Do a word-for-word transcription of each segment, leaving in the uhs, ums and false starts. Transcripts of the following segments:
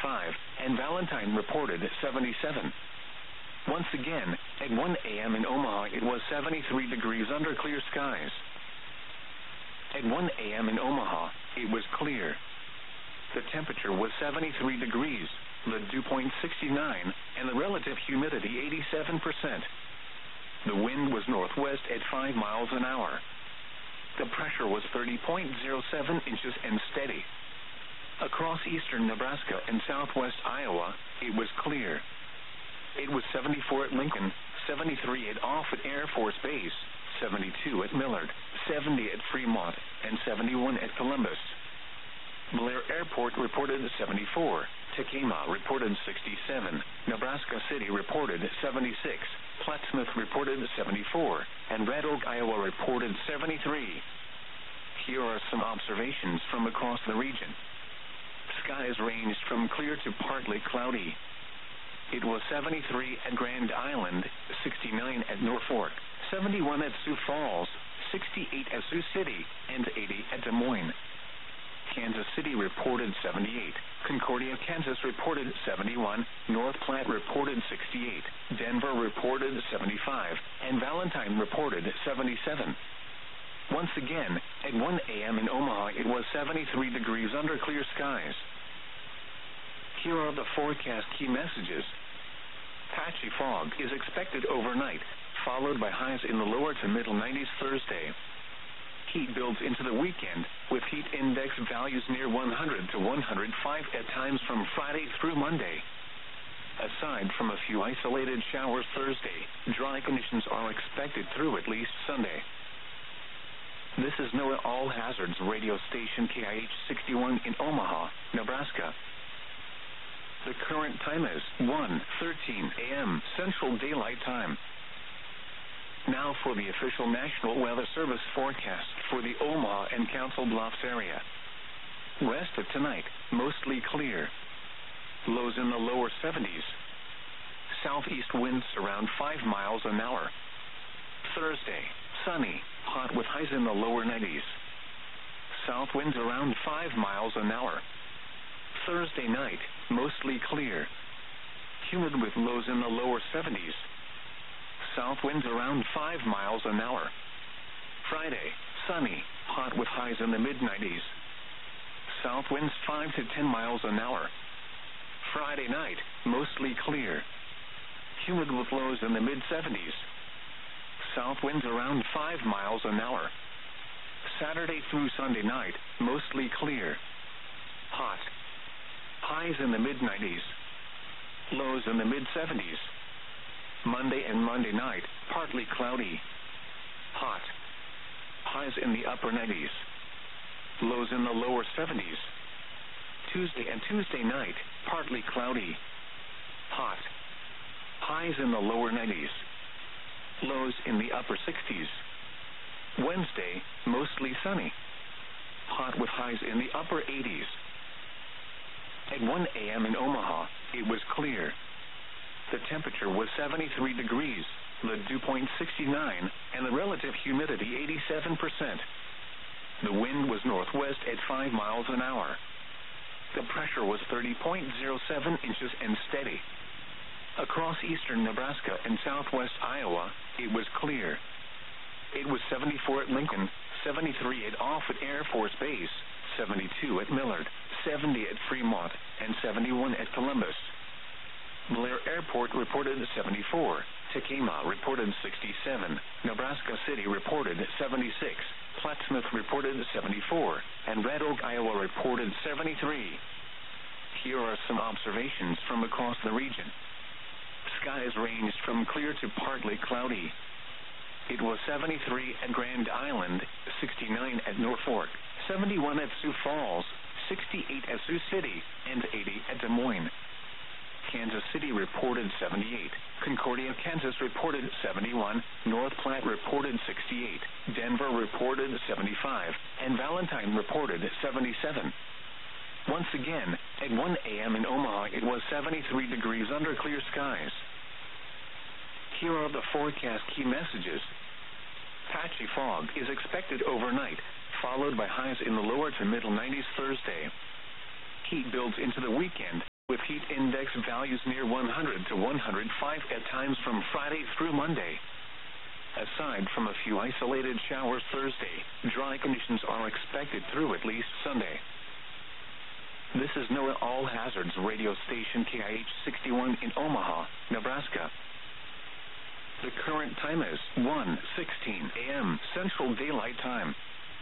seventy-five, and Valentine reported seventy-seven. Once again, at one a.m. in Omaha, it was seventy-three degrees under clear skies. At one a.m. in Omaha, it was clear. The temperature was seventy-three degrees, the dew point sixty-nine, and the relative humidity eighty-seven percent. The wind was northwest at five miles an hour. The pressure was thirty point zero seven inches and steady. Across eastern Nebraska and southwest Iowa, it was clear. It was seventy-four at Lincoln, seventy-three at Offutt Air Force Base, seventy-two at Millard, seventy at Fremont, and seventy-one at Columbus. Blair Airport reported seventy-four, Tacoma reported sixty-seven, Nebraska City reported seventy-six, Plattsmouth reported seventy-four, and Red Oak, Iowa reported seventy-three. Here are some observations from across the region. Skies ranged from clear to partly cloudy. It was seventy-three at Grand Island, sixty-nine at Norfolk, seventy-one at Sioux Falls, sixty-eight at Sioux City, and eighty at Des Moines. Kansas City reported seventy-eight, Concordia, Kansas reported seventy-one, North Platte reported sixty-eight, Denver reported seventy-five, and Valentine reported seventy-seven. Once again, at one a.m. in Omaha, it was seventy-three degrees under clear skies. Here are the forecast key messages. Patchy fog is expected overnight, followed by highs in the lower to middle nineties Thursday. Heat builds into the weekend, with heat index values near one hundred to one hundred five at times from Friday through Monday. Aside from a few isolated showers Thursday, dry conditions are expected through at least Sunday. This is NOAA All Hazards radio station K I H sixty-one in Omaha, Nebraska. The current time is one thirteen a.m. Central Daylight Time. Now for the official National Weather Service forecast for the Omaha and Council Bluffs area. Rest of tonight, mostly clear. Lows in the lower seventies. Southeast winds around five miles an hour. Thursday, sunny, hot with highs in the lower nineties. South winds around five miles an hour. Thursday night, mostly clear. Humid with lows in the lower seventies. South winds around five miles an hour. Friday, sunny, hot with highs in the mid nineties. South winds five to ten miles an hour. Friday night, mostly clear. Humid with lows in the mid seventies. South winds around five miles an hour. Saturday through Sunday night, mostly clear. Hot. Highs in the mid nineties. Lows in the mid seventies. Monday and Monday night, partly cloudy. Hot. Highs in the upper nineties. Lows in the lower seventies. Tuesday and Tuesday night, partly cloudy. Hot. Highs in the lower nineties. Lows in the upper sixties. Wednesday, mostly sunny. Hot with highs in the upper eighties. At one a.m. in Omaha, it was clear. The temperature was seventy-three degrees, the dew point sixty-nine, and the relative humidity eighty-seven percent. The wind was northwest at five miles an hour. The pressure was thirty point zero seven inches and steady. Across eastern Nebraska and southwest Iowa, it was clear. It was seventy-four at Lincoln, seventy-three at Offutt Air Force Base, seventy-two at Millard, seventy at Fremont, and seventy-one at Columbus. Blair Airport reported seventy-four, Tacoma reported sixty-seven, Nebraska City reported seventy-six, Plattsmouth reported seventy-four, and Red Oak, Iowa reported seventy-three. Here are some observations from across the region. Skies ranged from clear to partly cloudy. It was seventy-three at Grand Island, sixty-nine at Norfolk, seventy-one at Sioux Falls, sixty-eight at Sioux City, and eighty at Des Moines. Kansas City reported seventy-eight, Concordia, Kansas reported seventy-one, North Platte reported sixty-eight, Denver reported seventy-five, and Valentine reported seventy-seven. Once again, at one a.m. in Omaha, it was seventy-three degrees under clear skies. Here are the forecast key messages. Patchy fog is expected overnight, followed by highs in the lower to middle nineties Thursday. Heat builds into the weekend, with values near one hundred to one hundred five at times from Friday through Monday. Aside from a few isolated showers Thursday, dry conditions are expected through at least Sunday. This is NOAA All Hazards radio station K I H sixty-one in Omaha, Nebraska. The current time is one sixteen a.m. Central Daylight Time.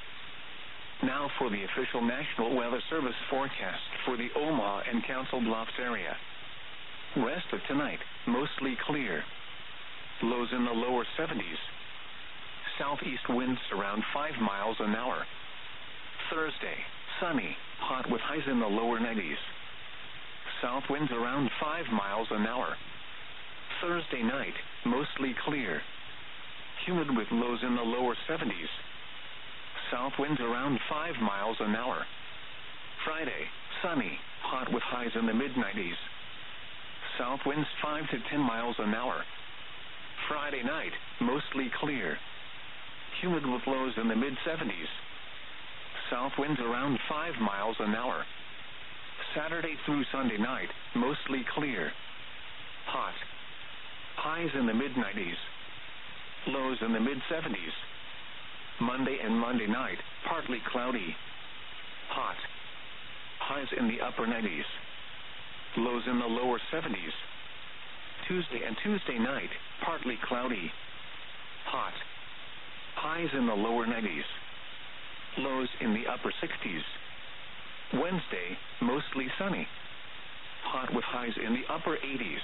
Now for the official National Weather Service forecast for the Omaha and Council Bluffs area. Rest of tonight, mostly clear. Lows in the lower seventies. Southeast winds around five miles an hour. Thursday, sunny, hot with highs in the lower nineties. South winds around five miles an hour. Thursday night, mostly clear. Humid with lows in the lower seventies. South winds around five miles an hour. Friday, sunny, hot with highs in the mid nineties. South winds five to ten miles an hour. Friday night, mostly clear. Humid with lows in the mid seventies. South winds around five miles an hour. Saturday through Sunday night, mostly clear. Hot. Highs in the mid nineties. Lows in the mid seventies. Monday and Monday night, partly cloudy. Hot. Highs in the upper nineties. Lows in the lower seventies. Tuesday and Tuesday night, partly cloudy. Hot. Highs in the lower nineties. Lows in the upper sixties. Wednesday, mostly sunny. Hot with highs in the upper eighties.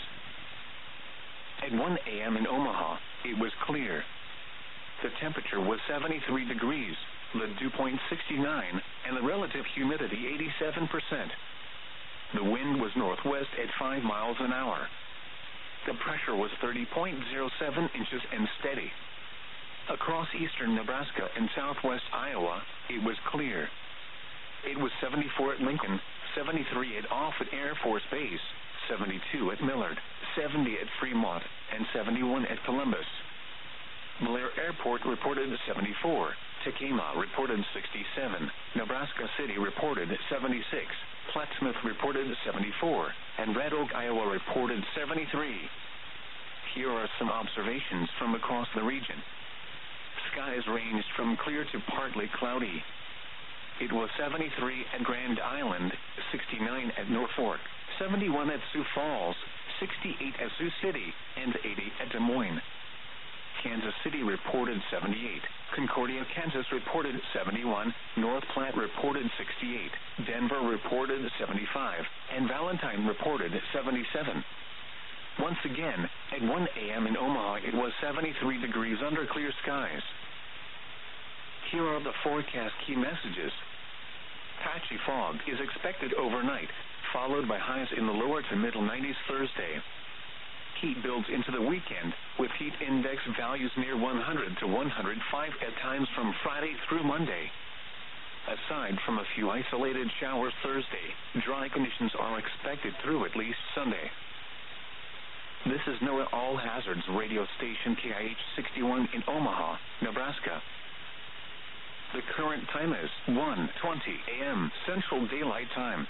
At one a.m. in Omaha, it was clear. The temperature was seventy-three degrees, the dew point sixty-nine, and the relative humidity eighty-seven percent. The wind was northwest at five miles an hour. The pressure was thirty point zero seven inches and steady. Across eastern Nebraska and southwest Iowa, it was clear. It was seventy-four at Lincoln, seventy-three at Offutt Air Force Base, seventy-two at Millard, seventy at Fremont, and seventy-one at Columbus. Blair Airport reported seventy-four, Tacoma reported sixty-seven, Nebraska City reported seventy-six, Plattsmouth reported seventy-four, and Red Oak, Iowa reported seventy-three. Here are some observations from across the region. Skies ranged from clear to partly cloudy. It was seventy-three at Grand Island, sixty-nine at Norfolk, seventy-one at Sioux Falls, sixty-eight at Sioux City, and eighty at Des Moines. Kansas City reported seventy-eight, Concordia, Kansas reported seventy-one, North Platte reported sixty-eight, Denver reported seventy-five, and Valentine reported seventy-seven. Once again, at one a.m. in Omaha, it was seventy-three degrees under clear skies. Here are the forecast key messages. Patchy fog is expected overnight, followed by highs in the lower to middle nineties Thursday. Heat builds into the weekend, with heat index values near one hundred to one hundred five at times from Friday through Monday. Aside from a few isolated showers Thursday, dry conditions are expected through at least Sunday. This is NOAA All Hazards radio station K I H sixty-one in Omaha, Nebraska. The current time is one twenty a.m. Central Daylight Time.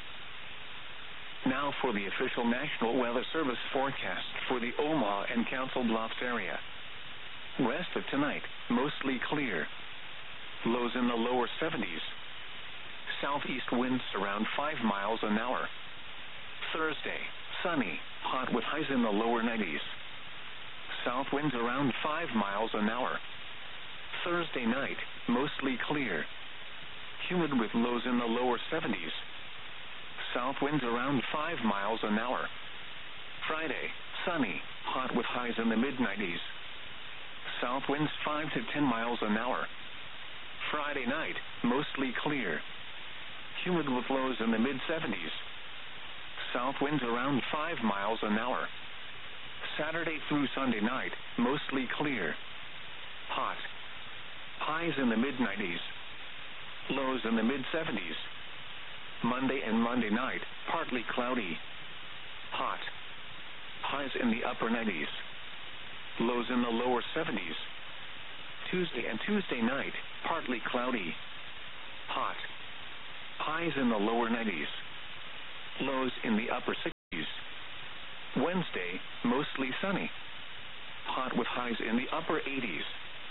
Now for the official National Weather Service forecast for the Omaha and Council Bluffs area. Rest of tonight, mostly clear. Lows in the lower seventies. Southeast winds around five miles an hour. Thursday, sunny, hot with highs in the lower nineties. South winds around five miles an hour. Thursday night, mostly clear. Humid with lows in the lower seventies. South winds around five miles an hour. Friday, sunny, hot with highs in the mid nineties. South winds five to ten miles an hour. Friday night, mostly clear. Humid with lows in the mid seventies. South winds around five miles an hour. Saturday through Sunday night, mostly clear. Hot. Highs in the mid nineties. Lows in the mid seventies. Monday and Monday night, partly cloudy. Hot. Highs in the upper nineties. Lows in the lower seventies. Tuesday and Tuesday night, partly cloudy. Hot. Highs in the lower nineties. Lows in the upper sixties. Wednesday, mostly sunny. Hot with highs in the upper eighties.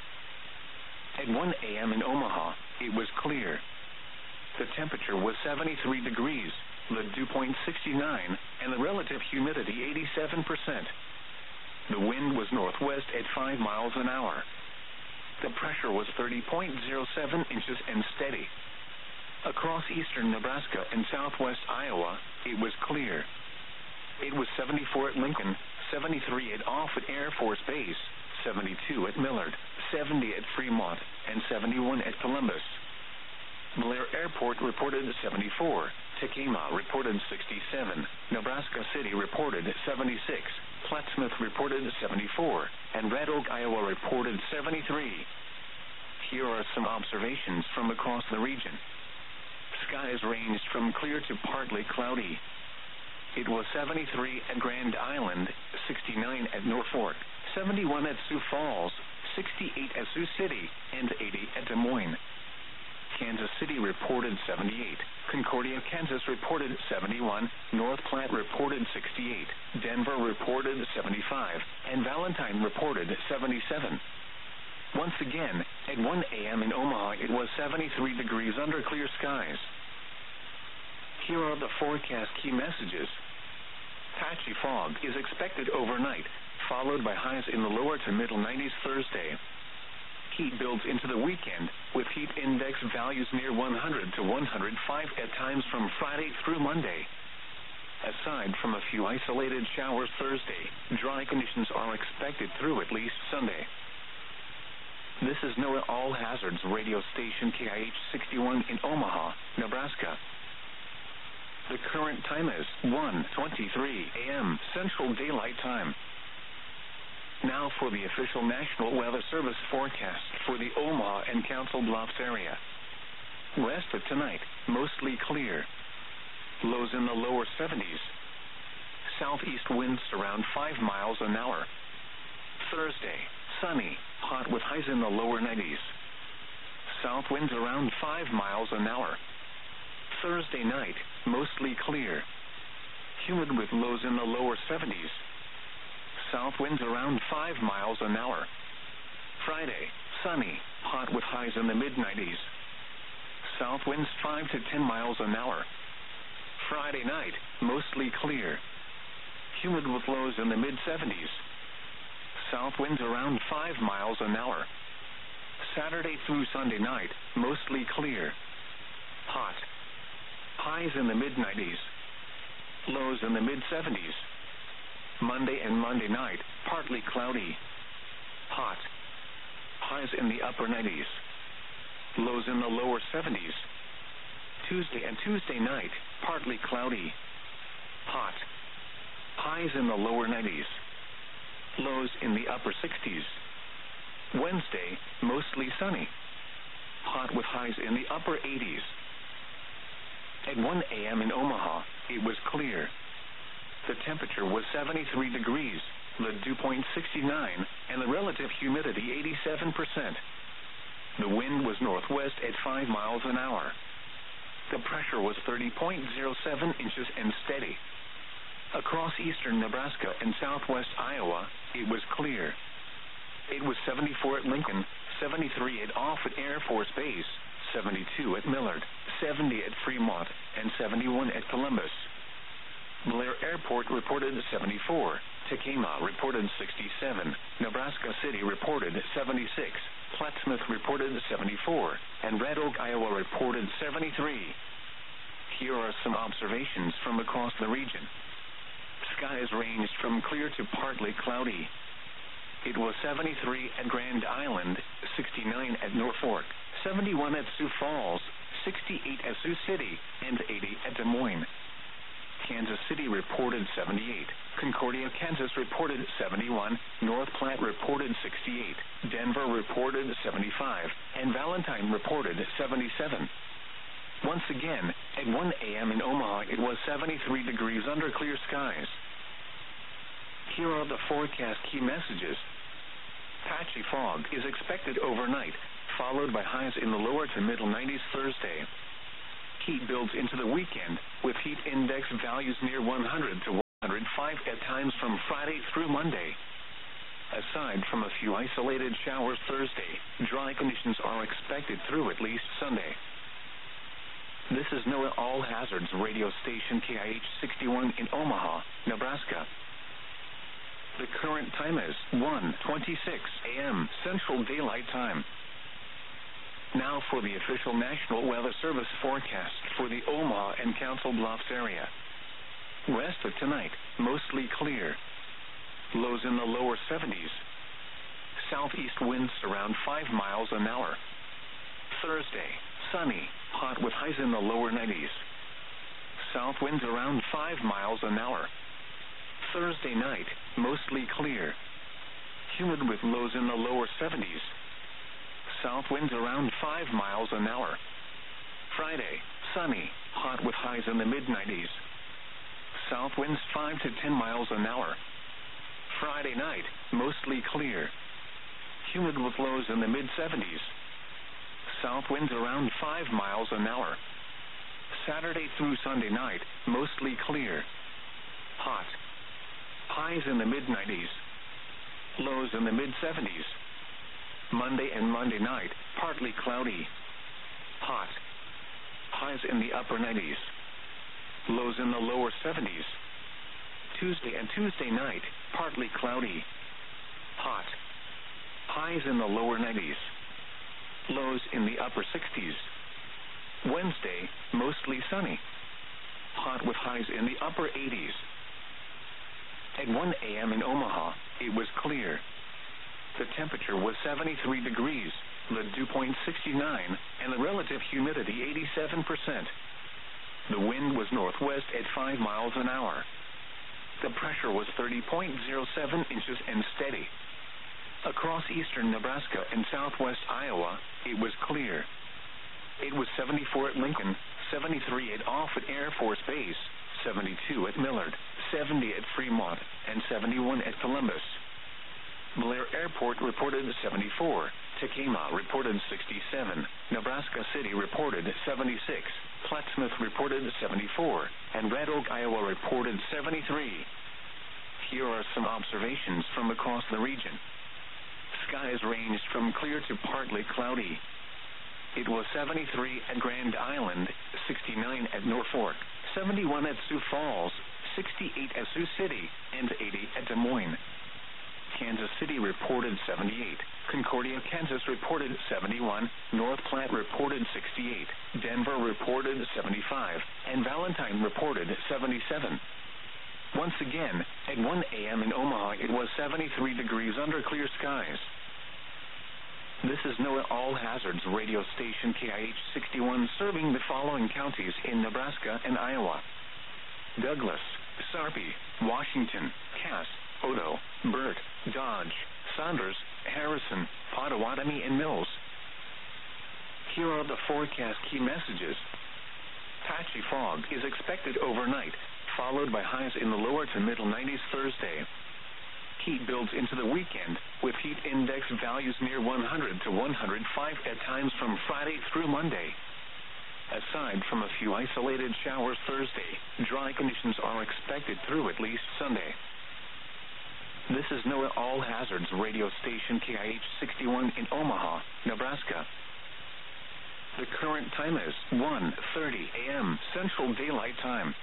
At one a.m. in Omaha, it was clear. The temperature was seventy-three degrees, the dew point sixty-nine, and the relative humidity eighty-seven percent. The wind was northwest at five miles an hour. The pressure was thirty point zero seven inches and steady. Across eastern Nebraska and southwest Iowa, it was clear. It was seventy-four at Lincoln, seventy-three at Offutt Air Force Base, seventy-two at Millard, seventy at Fremont, and seventy-one at Columbus. Blair Airport reported seventy-four, Tekamah reported sixty-seven, Nebraska City reported seventy-six, Plattsmouth reported seventy-four, and Red Oak, Iowa reported seventy-three. Here are some observations from across the region. Skies ranged from clear to partly cloudy. It was seventy-three at Grand Island, sixty-nine at Norfolk, seventy-one at Sioux Falls, sixty-eight at Sioux City, and eighty at Des Moines. Kansas City reported seventy-eight, Concordia, Kansas reported seventy-one, North Platte reported sixty-eight, Denver reported seventy-five, and Valentine reported seventy-seven. Once again, at one a.m. in Omaha, it was seventy-three degrees under clear skies. Here are the forecast key messages. Patchy fog is expected overnight, followed by highs in the lower to middle nineties Thursday. Heat builds into the weekend, with heat index values near one hundred to one hundred five at times from Friday through Monday. Aside from a few isolated showers Thursday, dry conditions are expected through at least Sunday. This is NOAA All Hazards radio station K I H sixty-one in Omaha, Nebraska. The current time is one twenty-three a.m. Central Daylight Time. Now for the official National Weather Service forecast for the Omaha and Council Bluffs area. West of tonight, mostly clear. Lows in the lower seventies. Southeast winds around five miles an hour. Thursday, sunny, hot with highs in the lower nineties. South winds around five miles an hour. Thursday night, mostly clear. Humid with lows in the lower seventies. South winds around five miles an hour. Friday, sunny, hot with highs in the mid nineties. South winds five to ten miles an hour. Friday night, mostly clear. Humid with lows in the mid seventies. South winds around five miles an hour. Saturday through Sunday night, mostly clear. Hot. Highs in the mid nineties. Lows in the mid seventies. Monday and Monday night, partly cloudy. Hot. Highs in the upper nineties. Lows in the lower seventies. Tuesday and Tuesday night, partly cloudy. Hot. Highs in the lower nineties. Lows in the upper sixties. Wednesday, mostly sunny. Hot with highs in the upper eighties. At one a.m. in Omaha, it was clear. The temperature was seventy-three degrees, the dew point sixty-nine, and the relative humidity eighty-seven percent. The wind was northwest at five miles an hour. The pressure was thirty point zero seven inches and steady. Across eastern Nebraska and southwest Iowa, it was clear. It was seventy-four at Lincoln, seventy-three at Offutt Air Force Base, seventy-two at Millard, seventy at Fremont, and seventy-one at Columbus. Blair Airport reported seventy-four, Tekamah reported sixty-seven, Nebraska City reported seventy-six, Plattsmouth reported seventy-four, and Red Oak, Iowa reported seventy-three. Here are some observations from across the region. Skies ranged from clear to partly cloudy. It was seventy-three at Grand Island, sixty-nine at Norfolk, seventy-one at Sioux Falls, sixty-eight at Sioux City, and eighty at Des Moines. Kansas City reported seventy-eight, Concordia, Kansas reported seventy-one, North Platte reported sixty-eight, Denver reported seventy-five, and Valentine reported seventy-seven. Once again, at one a.m. in Omaha, it was seventy-three degrees under clear skies. Here are the forecast key messages. Patchy fog is expected overnight, followed by highs in the lower to middle nineties Thursday. Heat builds into the weekend, with heat index values near one hundred to one hundred five at times. times from Friday through Monday. Aside from a few isolated showers Thursday, dry conditions are expected through at least Sunday. This is NOAA All Hazards radio station K I H sixty-one in Omaha, Nebraska. The current time is one twenty-six a m Central Daylight Time. Now for the official National Weather Service forecast for the Omaha and Council Bluffs area. West of tonight, mostly clear. Lows in the lower seventies. Southeast winds around five miles an hour. Thursday, sunny, hot with highs in the lower nineties. South winds around five miles an hour. Thursday night, mostly clear. Humid with lows in the lower seventies. South winds around five miles an hour. Friday, sunny, hot with highs in the mid nineties. South winds five to ten miles an hour. Friday night, mostly clear. Humid with lows in the mid seventies. South winds around five miles an hour. Saturday through Sunday night, mostly clear. Hot. Highs in the mid nineties. Lows in the mid seventies. Monday and Monday night, partly cloudy. Hot. Highs in the upper nineties. Lows in the lower seventies. Tuesday and Tuesday night, partly cloudy. Hot. Highs in the lower nineties. Lows in the upper sixties. Wednesday, mostly sunny. Hot with highs in the upper eighties. At one a m in Omaha, it was clear. The temperature was seventy-three degrees, the dew point sixty-nine, and the relative humidity eighty-seven percent. The wind was northwest at five miles an hour. The pressure was thirty point zero seven inches and steady. Across eastern Nebraska and southwest Iowa, it was clear. It was seventy-four at Lincoln, seventy-three at Offutt Air Force Base, seventy-two at Millard, seventy at Fremont, and seventy-one at Columbus. Blair Airport reported seventy-four, Tacoma reported sixty-seven, Nebraska City reported seventy-six, Plattsmouth reported seventy-four, and Red Oak, Iowa reported seventy-three. Here are some observations from across the region. Skies ranged from clear to partly cloudy. It was seventy-three at Grand Island, sixty-nine at Norfolk, seventy-one at Sioux Falls, sixty-eight at Sioux City, and eighty at Des Moines. Kansas City reported seventy-eight, Concordia, Kansas reported seventy-one, North Platte reported sixty-eight, Denver reported seventy-five, and Valentine reported seventy-seven. Once again, at one a m in Omaha, it was seventy-three degrees under clear skies. This is NOAA All Hazards radio station K I H sixty-one, serving the following counties in Nebraska and Iowa: Douglas, Sarpy, Washington, Cass, Odo, Burt, Dodge, Saunders, Harrison, Pottawatomie, and Mills. Here are the forecast key messages. Patchy fog is expected overnight, followed by highs in the lower to middle nineties Thursday. Heat builds into the weekend, with heat index values near one hundred to one hundred five at times from Friday through Monday. Aside from a few isolated showers Thursday, dry conditions are expected through at least Sunday. This is NOAA All Hazards radio station K I H sixty-one in Omaha, Nebraska. The current time is one thirty a m Central Daylight Time.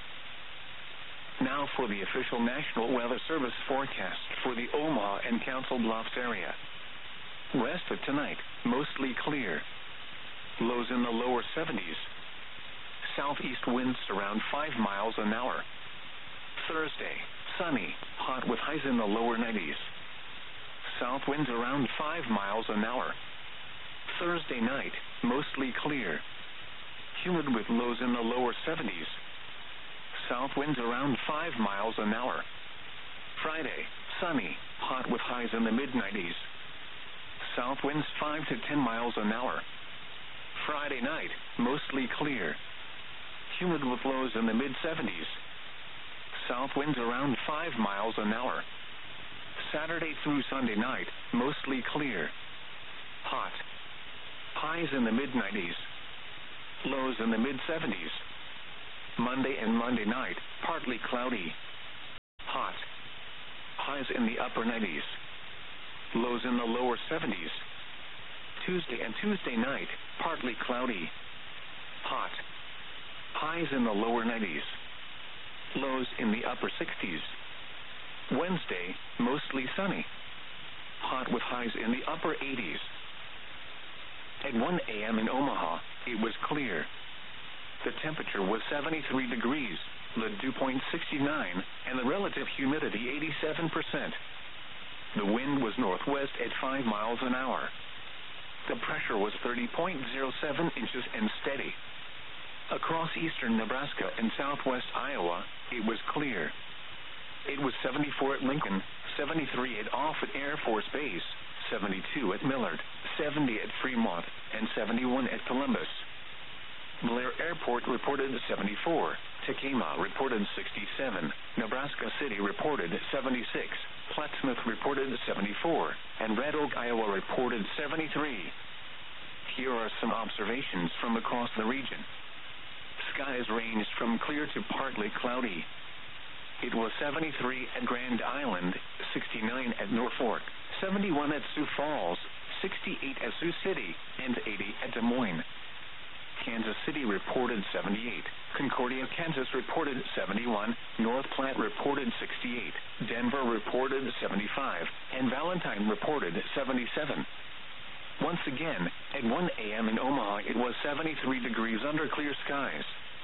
Now for the official National Weather Service forecast for the Omaha and Council Bluffs area. West of tonight, mostly clear. Lows in the lower seventies. Southeast winds around five miles an hour. Thursday, sunny, hot with highs in the lower nineties. South winds around five miles an hour. Thursday night, mostly clear. Humid with lows in the lower seventies. South winds around five miles an hour. Friday, sunny, hot with highs in the mid nineties. South winds five to ten miles an hour. Friday night, mostly clear. Humid with lows in the mid seventies. South winds around five miles an hour. Saturday through Sunday night, mostly clear. Hot. Highs in the mid nineties. Lows in the mid seventies. Monday and Monday night, partly cloudy. Hot. highs in the upper nineties. Lows in the lower seventies. Tuesday and Tuesday night, partly cloudy. Hot. Highs in the lower nineties. Lows in the upper sixties. Wednesday, mostly sunny. Hot with highs in the upper eighties. At one a.m. in Omaha, it was clear. The temperature was seventy-three degrees, the dew point sixty-nine, and the relative humidity eighty-seven percent. The wind was northwest at five miles an hour. The pressure was thirty point zero seven inches and steady. Across eastern Nebraska and southwest Iowa, it was clear. It was seventy-four at Lincoln, seventy-three at Offutt Air Force Base, seventy-two at Millard, seventy at Fremont, and seventy-one at Columbus. Blair Airport reported seventy-four, Tekamah reported sixty-seven, Nebraska City reported seventy-six, Plattsmouth reported seventy-four, and Red Oak, Iowa reported seventy-three. Here are some observations from across the region. Skies ranged from clear to partly cloudy. It was seventy-three at Grand Island, sixty-nine at Norfolk, seventy-one at Sioux Falls, sixty-eight at Sioux City, and eighty at Des Moines. Kansas City reported seventy-eight, Concordia, Kansas reported seventy-one, North Platte reported sixty-eight, Denver reported seventy-five, and Valentine reported seventy-seven. Once again, at one a.m. in Omaha, it was seventy-three degrees under clear skies.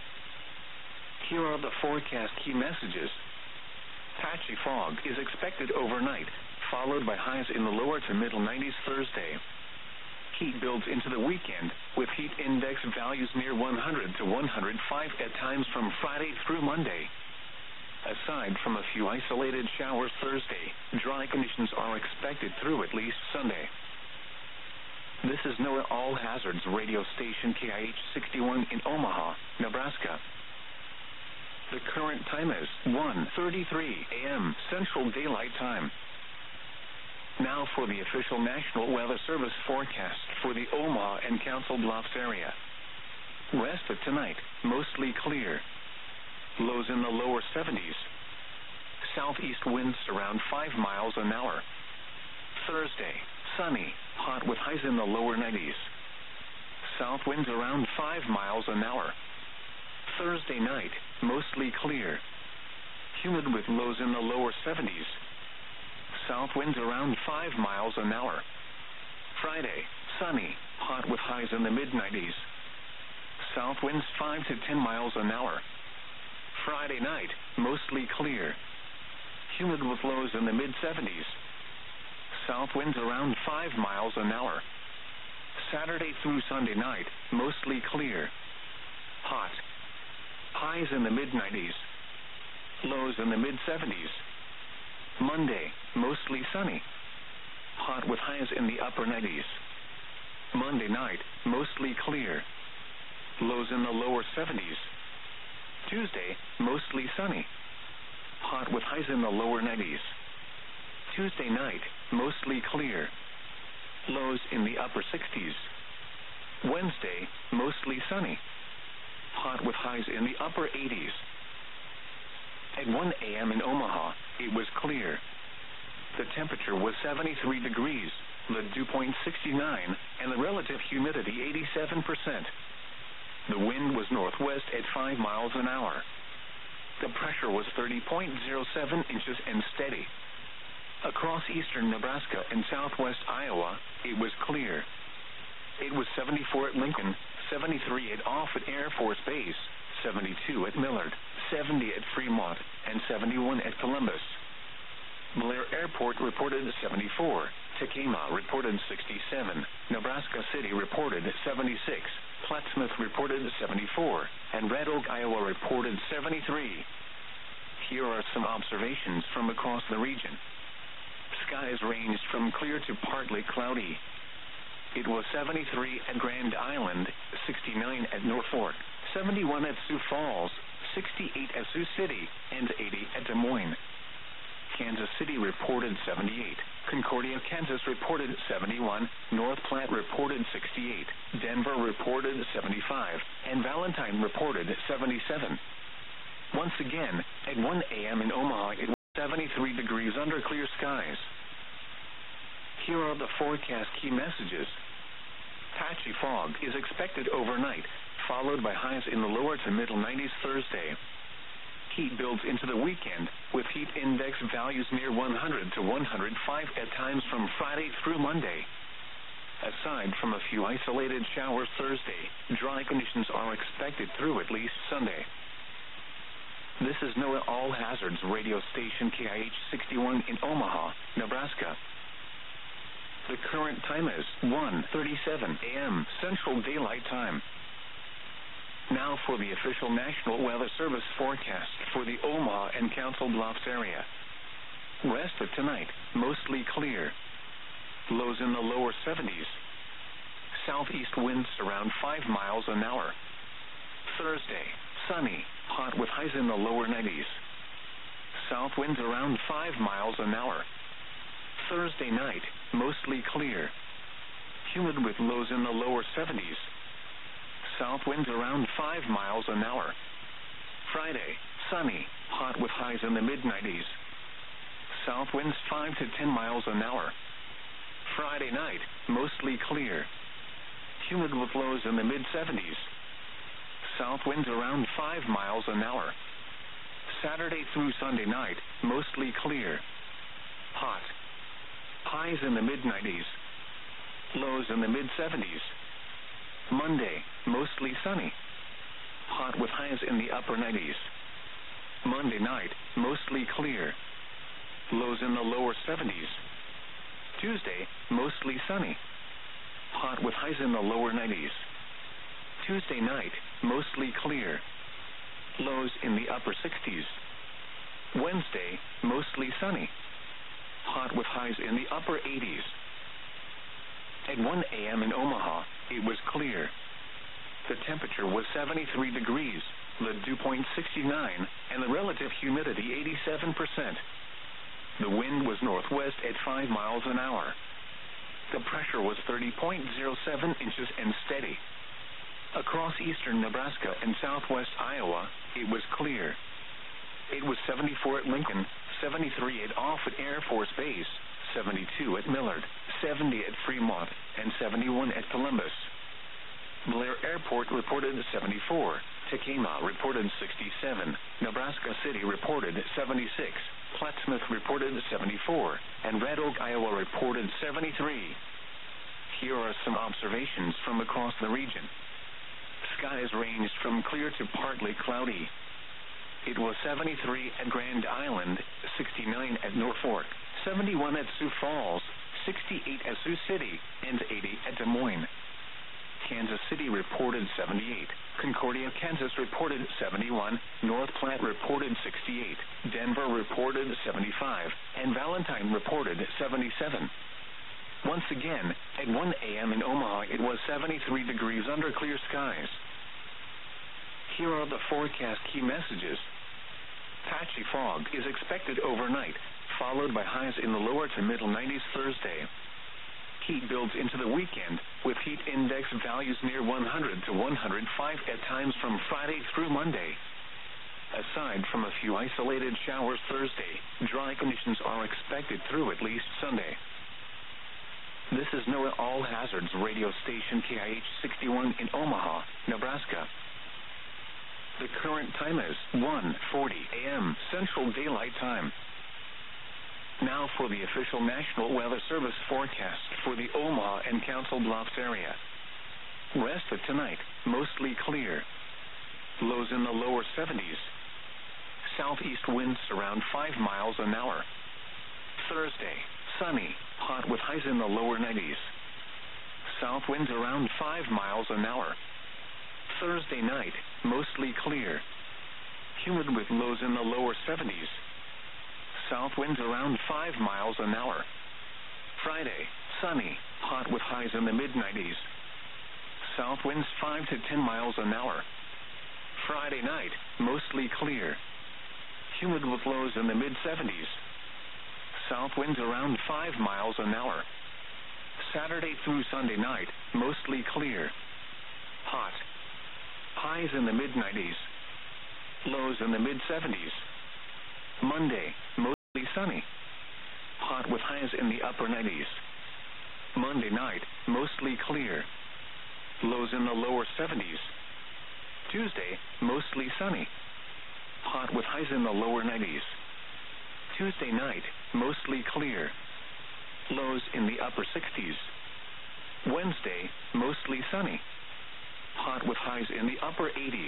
Here are the forecast key messages. Patchy fog is expected overnight, followed by highs in the lower to middle nineties Thursday. Heat builds into the weekend, with heat index values near one hundred to one hundred five at times from Friday through Monday. Aside from a few isolated showers Thursday, dry conditions are expected through at least Sunday. This is NOAA All Hazards radio station K I H sixty-one in Omaha, Nebraska. The current time is one thirty-three a.m. Central Daylight Time. Now for the official National Weather Service forecast for the Omaha and Council Bluffs area. Rest of tonight, mostly clear. Lows in the lower seventies. Southeast winds around five miles an hour. Thursday, sunny, hot with highs in the lower nineties. South winds around five miles an hour. Thursday night, mostly clear. Humid with lows in the lower seventies. South winds around five miles an hour. Friday, sunny, hot with highs in the mid nineties. South winds five to ten miles an hour. Friday night, mostly clear. Humid with lows in the mid seventies. South winds around five miles an hour. Saturday through Sunday night, mostly clear. Hot. Highs in the mid nineties. Lows in the mid seventies. Monday, mostly sunny. Hot with highs in the upper nineties. Monday night, mostly clear. Lows in the lower seventies. Tuesday, mostly sunny. Hot with highs in the lower nineties. Tuesday night, mostly clear. Lows in the upper sixties. Wednesday, mostly sunny. Hot with highs in the upper eighties. At one a.m. in Omaha, it was clear. The temperature was seventy-three degrees, the dew point sixty-nine, and the relative humidity eighty-seven percent. The wind was northwest at five miles an hour. The pressure was thirty point zero seven inches and steady. Across eastern Nebraska and southwest Iowa, it was clear. It was seventy-four at Lincoln, seventy-three at Offutt Air Force Base, seventy-two at Millard, seventy at Fremont, and seventy-one at Columbus. Blair Airport reported seventy-four, Tekamah reported sixty-seven, Nebraska City reported seventy-six, Plattsmouth reported seventy-four, and Red Oak, Iowa reported seventy-three. Here are some observations from across the region. Skies ranged from clear to partly cloudy. It was seventy-three at Grand Island, sixty-nine at Norfolk, seventy-one at Sioux Falls, sixty-eight at Sioux City, and eighty at Des Moines. Kansas City reported seventy-eight, Concordia, Kansas reported seventy-one, North Platte reported sixty-eight, Denver reported seventy-five, and Valentine reported seventy-seven. Once again, at one a.m. in Omaha, it was seventy-three degrees under clear clear skies. Here are the forecast key messages. Patchy fog is expected overnight, followed by highs in the lower to middle nineties Thursday. Heat builds into the weekend, with heat index values near one hundred to one hundred five at times from Friday through Monday. Aside from a few isolated showers Thursday, dry conditions are expected through at least Sunday. This is NOAA All Hazards radio station K I H sixty-one in Omaha, Nebraska. The current time is one thirty-seven a.m. Central Daylight Time. Now for the official National Weather Service forecast for the Omaha and Council Bluffs area. Rest of tonight, mostly clear. Lows in the lower seventies. Southeast winds around five miles an hour. Thursday, sunny, hot with highs in the lower nineties. South winds around five miles an hour. Thursday night, mostly clear. Humid with lows in the lower seventies. South winds around five miles an hour. Friday, sunny, hot with highs in the mid nineties. South winds five to ten miles an hour. Friday night, mostly clear. Humid with lows in the mid seventies. South winds around five miles an hour. Saturday through Sunday night, mostly clear. Hot. Highs in the mid nineties. Lows in the mid seventies. Monday, mostly sunny. Hot with highs in the upper nineties. Monday night, mostly clear. Lows in the lower seventies. Tuesday, mostly sunny. Hot with highs in the lower nineties. Tuesday night, mostly clear. Lows in the upper sixties. Wednesday, mostly sunny. Hot with highs in the upper eighties. At one a.m. in Omaha, it was clear. The temperature was seventy-three degrees, the dew point sixty-nine, and the relative humidity eighty-seven percent. The wind was northwest at five miles an hour. The pressure was thirty point zero seven inches and steady. Across eastern Nebraska and southwest Iowa, it was clear. It was seventy-four at Lincoln, seventy-three at Offutt Air Force Base, seventy-two at Millard, seventy at Fremont, and seventy-one at Columbus. Blair Airport reported seventy-four, Tekamah reported sixty-seven, Nebraska City reported seventy-six, Plattsmouth reported seventy-four, and Red Oak, Iowa reported seventy-three. Here are some observations from across the region. Skies ranged from clear to partly cloudy. It was seventy-three at Grand Island, sixty-nine at Norfolk, seventy-one at Sioux Falls, sixty-eight at Sioux City, and eighty at Des Moines. Kansas City reported seventy-eight, Concordia, Kansas reported seventy-one, North Platte reported sixty-eight, Denver reported seventy-five, and Valentine reported seventy-seven. Once again, at one a.m. in Omaha, it was seventy-three degrees under clear skies. Here are the forecast key messages. Patchy fog is expected overnight, followed by highs in the lower to middle nineties Thursday. Heat builds into the weekend, with heat index values near one hundred to one hundred five at times from Friday through Monday. Aside from a few isolated showers Thursday, dry conditions are expected through at least Sunday. This is NOAA All Hazards radio station K I H sixty-one in Omaha, Nebraska. The current time is one forty a.m. Central Daylight Time. Now for the official National Weather Service forecast for the Omaha and Council Bluffs area. Rest of tonight, mostly clear. Lows in the lower seventies. Southeast winds around five miles an hour. Thursday, sunny, hot with highs in the lower nineties. South winds around five miles an hour. Thursday night, mostly clear. Humid with lows in the lower seventies. South winds around five miles an hour. Friday, sunny, hot with highs in the mid nineties. South winds five to ten miles an hour. Friday night, mostly clear. Humid with lows in the mid seventies. South winds around five miles an hour. Saturday through Sunday night, mostly clear. Hot. Highs in the mid nineties. Lows in the mid seventies. Monday, mostly sunny. in the upper nineties. Monday night, mostly clear. Lows in the lower seventies. Tuesday, mostly sunny. Hot with highs in the lower nineties. Tuesday night, mostly clear. Lows in the upper sixties. Wednesday, mostly sunny. Hot with highs in the upper eighties.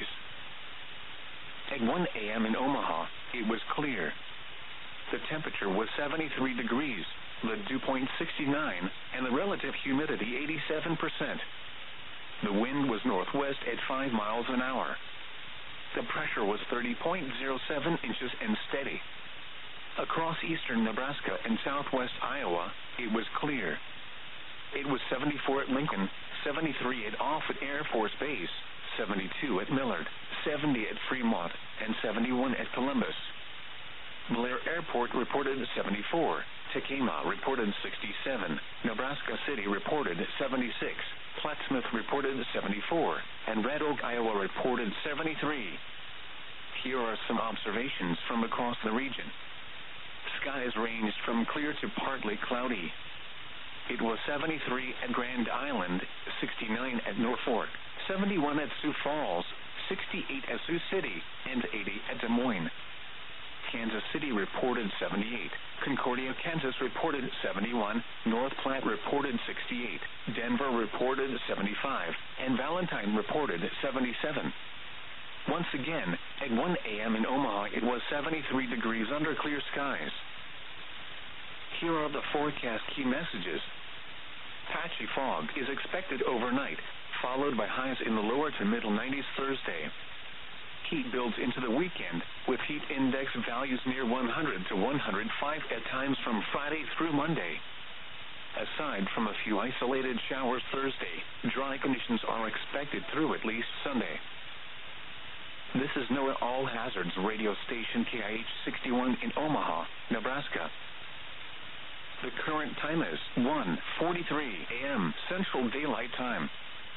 At one a.m. in Omaha, it was clear. The temperature was seventy-three degrees, the dew point sixty-nine, and the relative humidity eighty-seven percent. The wind was northwest at five miles an hour. The pressure was thirty point zero seven inches and steady. Across eastern Nebraska and southwest Iowa, it was clear. It was seventy-four at Lincoln, seventy-three at Offutt Air Force Base, seventy-two at Millard, seventy at Fremont, and seventy-one at Columbus. Blair Airport reported seventy-four, Tekamah reported sixty-seven, Nebraska City reported seventy-six, Plattsmouth reported seventy-four, and Red Oak, Iowa reported seventy-three. Here are some observations from across the region. Skies ranged from clear to partly cloudy. It was seventy-three at Grand Island, sixty-nine at Norfolk, seventy-one at Sioux Falls, sixty-eight at Sioux City, and eighty at Des Moines. Kansas City reported seventy-eight, Concordia, Kansas reported seventy-one, North Platte reported sixty-eight, Denver reported seventy-five, and Valentine reported seventy-seven. Once again, at one a.m. in Omaha, it was seventy-three degrees under clear skies. Here are the forecast key messages. Patchy fog is expected overnight, followed by highs in the lower to middle nineties Thursday. Heat builds into the weekend, with heat index values near one hundred to one hundred five at times from Friday through Monday. Aside from a few isolated showers Thursday, dry conditions are expected through at least Sunday. This is NOAA All Hazards radio station K I H sixty-one in Omaha, Nebraska. The current time is one forty-three a.m. Central Daylight Time.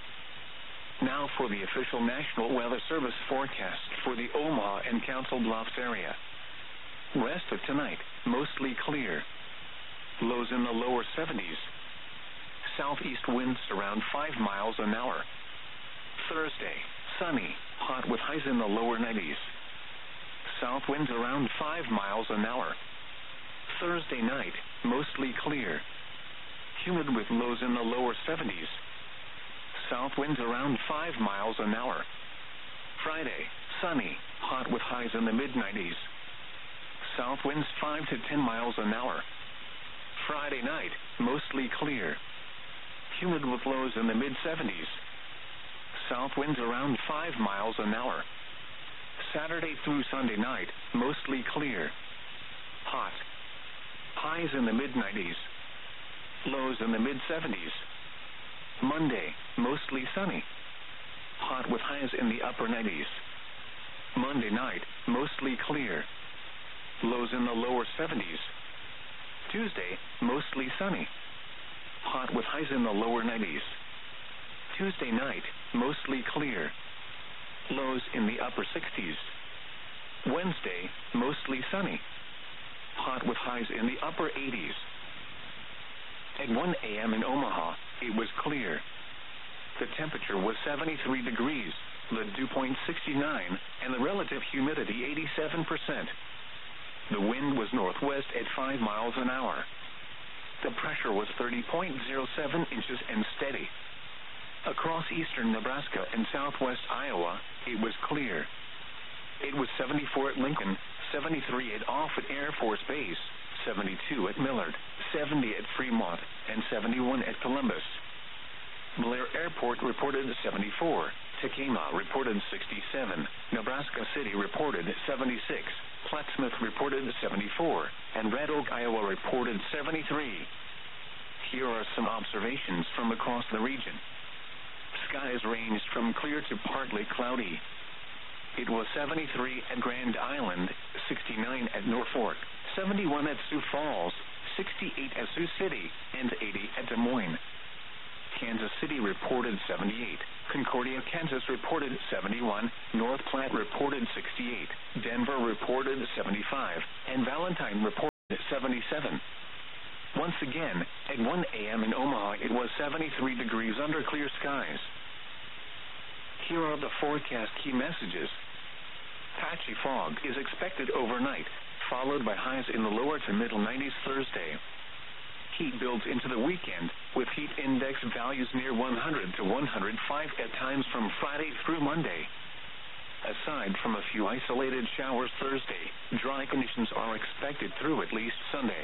Now for the official National Weather Service forecast for the Omaha and Council Bluffs area. Rest of tonight, mostly clear. Lows in the lower seventies. Southeast winds around five miles an hour. Thursday, sunny, hot with highs in the lower nineties. South winds around five miles an hour. Thursday night, mostly clear. Humid with lows in the lower seventies. South winds around five miles an hour. Friday, sunny, hot with highs in the mid nineties. South winds five to ten miles an hour. Friday night, mostly clear. Humid with lows in the mid seventies. South winds around five miles an hour. Saturday through Sunday night, mostly clear. Hot. Highs in the mid nineties. Lows in the mid seventies. Monday, mostly sunny. Hot with highs in the upper nineties. Monday night, mostly clear. Lows in the lower seventies. Tuesday, mostly sunny. Hot with highs in the lower nineties. Tuesday night, mostly clear. Lows in the upper sixties. Wednesday, mostly sunny. Hot with highs in the upper eighties. At one a.m. in Omaha, it was clear. The temperature was seventy-three degrees, the dew point sixty-nine, and the relative humidity eighty-seven percent. The wind was northwest at five miles an hour. The pressure was thirty point zero seven inches and steady. Across eastern Nebraska and southwest Iowa, it was clear. It was seventy-four at Lincoln, seventy-three at Offutt Air Force Base, seventy-two at Millard, seventy at Fremont, and seventy-one at Columbus. Blair Airport reported seventy-four, Tekamah reported sixty-seven, Nebraska City reported seventy-six, Plattsmouth reported seventy-four, and Red Oak, Iowa reported seventy-three. Here are some observations from across the region. Skies ranged from clear to partly cloudy. It was seventy-three at Grand Island, sixty-nine at Norfolk, seventy-one at Sioux Falls, sixty-eight at Sioux City, and eighty at Des Moines. Kansas City reported seventy-eight, Concordia, Kansas reported seventy-one, North Platte reported sixty-eight, Denver reported seventy-five, and Valentine reported seventy-seven. Once again, at one a.m. in Omaha, it was seventy-three degrees under clear skies. Here are the forecast key messages. Patchy fog is expected overnight, followed by highs in the lower to middle nineties Thursday. Heat builds into the weekend, with heat index values near one hundred to one hundred five at times from Friday through Monday. Aside from a few isolated showers Thursday, dry conditions are expected through at least Sunday.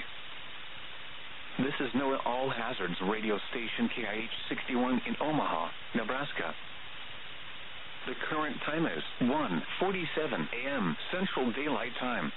This is NOAA All Hazards radio station K I H sixty-one in Omaha, Nebraska. The current time is one forty-seven a.m. Central Daylight Time.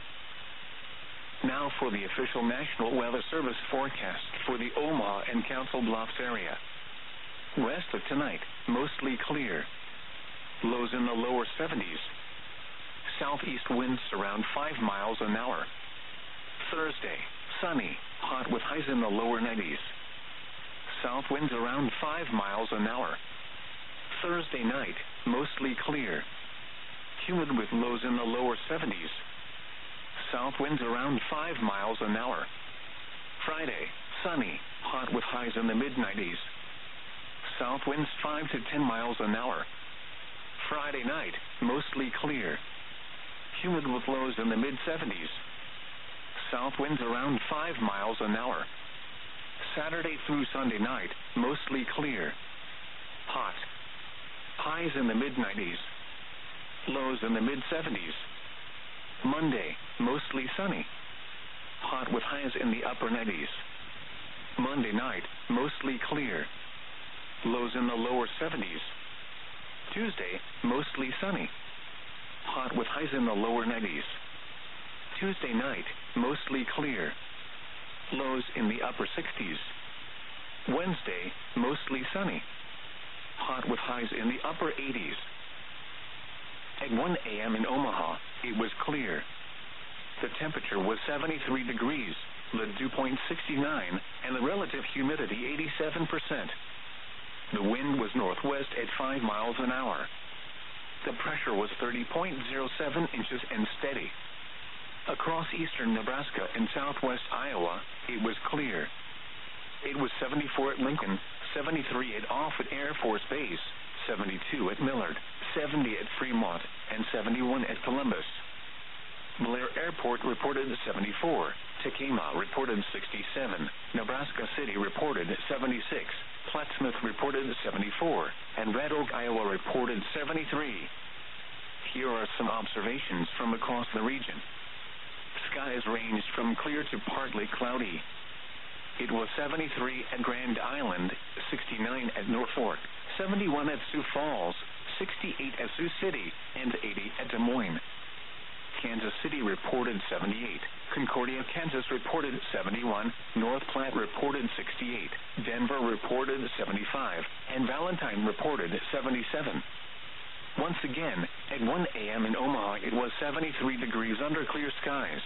Now for the official National Weather Service forecast for the Omaha and Council Bluffs area. West of tonight, mostly clear. Lows in the lower seventies. Southeast winds around five miles an hour. Thursday, sunny, hot with highs in the lower nineties. South winds around five miles an hour. Thursday night, mostly clear. Humid with lows in the lower seventies. South winds around five miles an hour. Friday, sunny, hot with highs in the mid nineties. South winds five to ten miles an hour. Friday night, mostly clear. Humid with lows in the mid seventies. South winds around five miles an hour. Saturday through Sunday night, mostly clear. Hot. Highs in the mid nineties. Lows in the mid seventies. Monday, mostly sunny. Hot with highs in the upper nineties. Monday night, mostly clear. Lows in the lower seventies. Tuesday, mostly sunny. Hot with highs in the lower nineties. Tuesday night, mostly clear. Lows in the upper sixties. Wednesday, mostly sunny. Hot with highs in the upper eighties. At one a.m. in Omaha, it was clear. The temperature was seventy-three degrees, the dew point sixty-nine, and the relative humidity eighty-seven percent. The wind was northwest at five miles an hour. The pressure was thirty point zero seven inches and steady. Across eastern Nebraska and southwest Iowa, it was clear. It was seventy-four at Lincoln, seventy-three at Offutt Air Force Base, seventy-two at Millard, seventy at Fremont, and seventy-one at Columbus. Blair Airport reported seventy-four, Tekamah reported sixty-seven, Nebraska City reported seventy-six, Plattsmouth reported seventy-four, and Red Oak, Iowa reported seventy-three. Here are some observations from across the region. Skies ranged from clear to partly cloudy. It was seventy-three at Grand Island, sixty-nine at Norfolk, seventy-one at Sioux Falls, sixty-eight at Sioux City, and eighty at Des Moines. Kansas City reported seventy-eight, Concordia, Kansas reported seventy-one, North Platte reported sixty-eight, Denver reported seventy-five, and Valentine reported seventy-seven. Once again, at one a.m. in Omaha, it was seventy-three degrees under clear skies.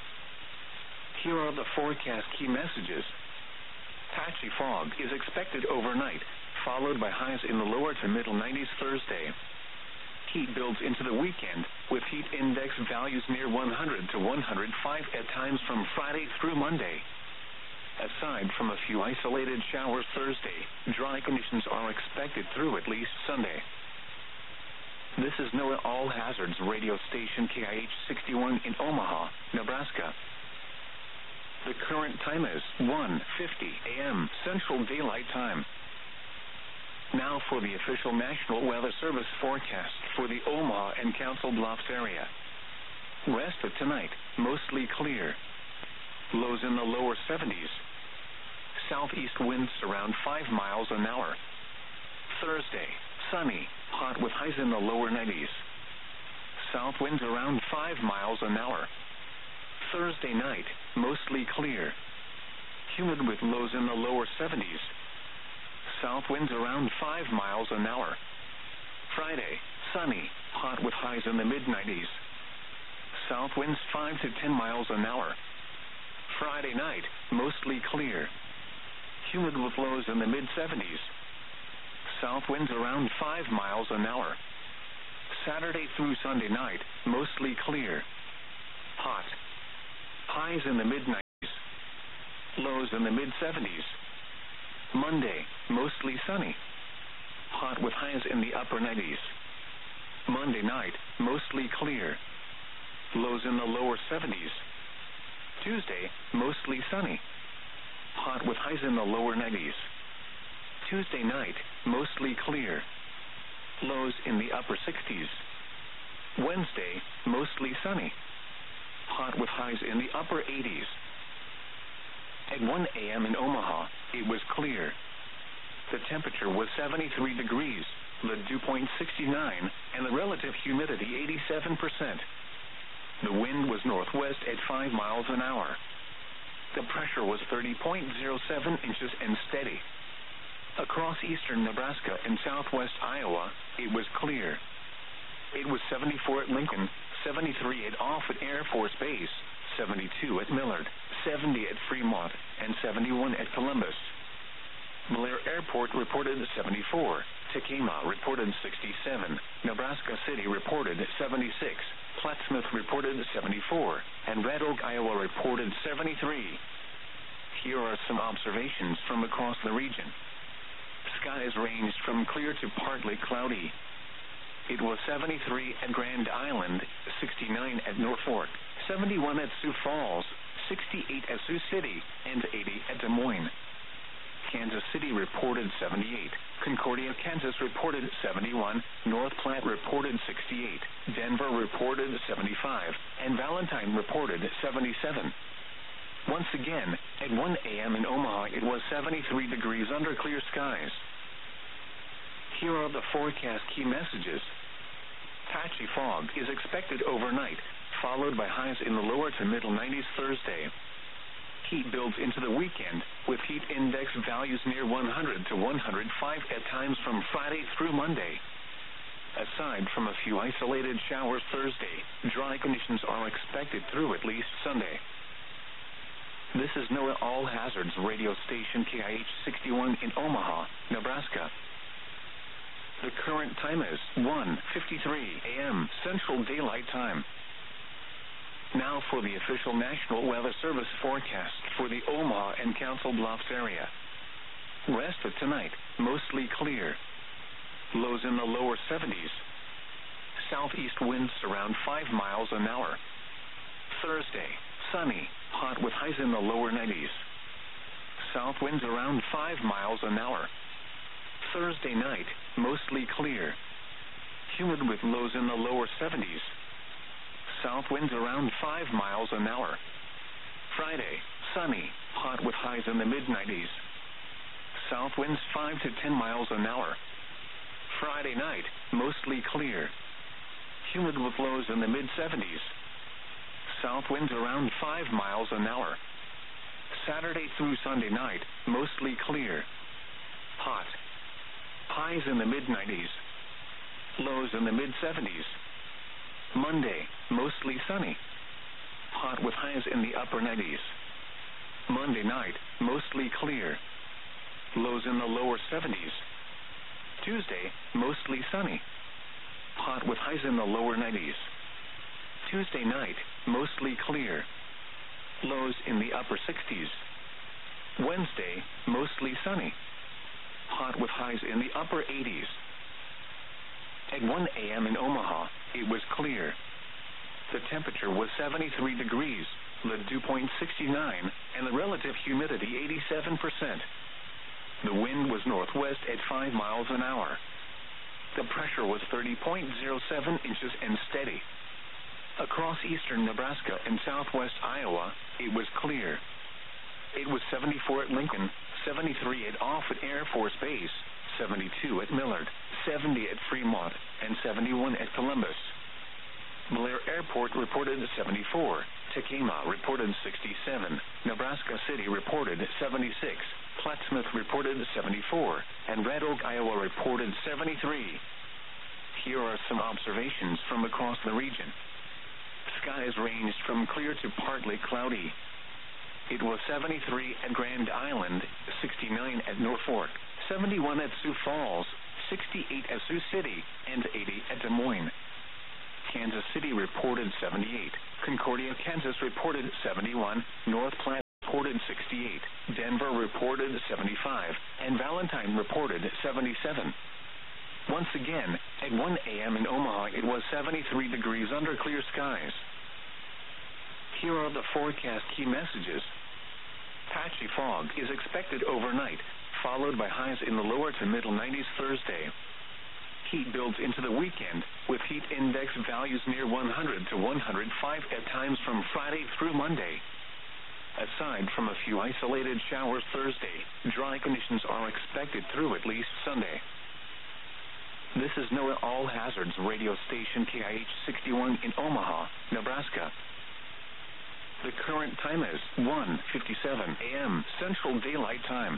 Here are the forecast key messages. Patchy fog is expected overnight, followed by highs in the lower to middle nineties Thursday. Heat builds into the weekend, with heat index values near one hundred to one hundred five at times from Friday through Monday. Aside from a few isolated showers Thursday, dry conditions are expected through at least Sunday. This is NOAA All Hazards radio station K I H sixty-one in Omaha, Nebraska. The current time is one fifty a.m. Central Daylight Time. Now for the official National Weather Service forecast for the Omaha and Council Bluffs area. West of tonight, mostly clear. Lows in the lower seventies. Southeast winds around five miles an hour. Thursday, sunny, hot with highs in the lower nineties. South winds around five miles an hour. Thursday night, mostly clear. Humid with lows in the lower seventies. South winds around five miles an hour. Friday, sunny, hot with highs in the mid nineties. South winds five to ten miles an hour. Friday night, mostly clear. Humid with lows in the mid seventies. South winds around five miles an hour. Saturday through Sunday night, mostly clear. Hot. Highs in the mid nineties. Lows in the mid seventies. Monday, mostly sunny. Hot with highs in the upper nineties. Monday night, mostly clear. Lows in the lower seventies. Tuesday, mostly sunny. Hot with highs in the lower nineties. Tuesday night, mostly clear. Lows in the upper sixties. Wednesday, mostly sunny. Hot with highs in the upper eighties. At one a.m. in Omaha, it was clear. The temperature was seventy-three degrees, the dew point sixty-nine, and the relative humidity eighty-seven percent. The wind was northwest at five miles an hour. The pressure was thirty point zero seven inches and steady. Across eastern Nebraska and southwest Iowa, it was clear. It was seventy-four at Lincoln, seventy-three at Offutt Air Force Base, seventy-two at Millard, seventy at Fremont, and seventy-one at Columbus. Blair Airport reported seventy-four, Tekema reported sixty-seven, Nebraska City reported seventy-six, Plattsmouth reported seventy-four, and Red Oak, Iowa reported seventy-three. Here are some observations from across the region. Skies ranged from clear to partly cloudy. It was seventy-three at Grand Island, sixty-nine at Norfolk, seventy-one at Sioux Falls, sixty-eight at Sioux City, and eighty at Des Moines. Kansas City reported seventy-eight, Concordia, Kansas reported seventy-one, North Platte reported sixty-eight, Denver reported seventy-five, and Valentine reported seventy-seven. Once again, at one a.m. in Omaha, it was seventy-three degrees under clear skies. Here are the forecast key messages. Patchy fog is expected overnight, followed by highs in the lower to middle nineties Thursday. Heat builds into the weekend, with heat index values near one hundred to one hundred five at times from Friday through Monday. Aside from a few isolated showers Thursday, dry conditions are expected through at least Sunday. This is NOAA All Hazards radio station K I H sixty-one in Omaha, Nebraska. The current time is one fifty-three a.m. Central Daylight Time. Now for the official National Weather Service forecast for the Omaha and Council Bluffs area. Rest of tonight, mostly clear. Lows in the lower seventies. Southeast winds around five miles an hour. Thursday, sunny, hot with highs in the lower nineties. South winds around five miles an hour. Thursday night, mostly clear. Humid with lows in the lower seventies. South winds around five miles an hour. Friday, sunny, hot with highs in the mid nineties. South winds five to ten miles an hour. Friday night, mostly clear. Humid with lows in the mid seventies. South winds around five miles an hour. Saturday through Sunday night, mostly clear. Hot. Highs in the mid nineties. Lows in the mid seventies. Monday, mostly sunny. Hot with highs in the upper nineties. Monday night, mostly clear. Lows in the lower seventies. Tuesday, mostly sunny. Hot with highs in the lower nineties. Tuesday night, mostly clear. Lows in the upper sixties. Wednesday, mostly sunny. Hot with highs in the upper eighties. At one a.m. in Omaha, it was clear. The temperature was seventy-three degrees, the dew point sixty-nine, and the relative humidity eighty-seven percent. The wind was northwest at five miles an hour. The pressure was thirty point zero seven inches and steady. Across eastern Nebraska and southwest Iowa, it was clear. It was seventy-four at Lincoln, seventy-three at Offutt Air Force Base, seventy-two at Millard, seventy at Fremont, and seventy-one at Columbus. Blair Airport reported seventy-four, Tekema reported sixty-seven, Nebraska City reported seventy-six, Plattsmouth reported seventy-four, and Red Oak, Iowa reported seventy-three. Here are some observations from across the region. Skies ranged from clear to partly cloudy. It was seventy-three at Grand Island, sixty-nine at Norfolk, seventy-one at Sioux Falls, sixty-eight at Sioux City, and eighty at Des Moines. Kansas City reported seventy-eight. Concordia, Kansas reported seventy-one. North Platte reported sixty-eight, Denver reported seventy-five, and Valentine reported seventy-seven. Once again, at one a.m. in Omaha, it was seventy-three degrees under clear skies. Here are the forecast key messages. Patchy fog is expected overnight, followed by highs in the lower to middle nineties Thursday. Heat builds into the weekend, with heat index values near one hundred to one hundred five at times from Friday through Monday. Aside from a few isolated showers Thursday, dry conditions are expected through at least Sunday. This is NOAA All Hazards radio station K I H sixty-one in Omaha, Nebraska. The current time is one fifty-seven a.m. Central Daylight Time.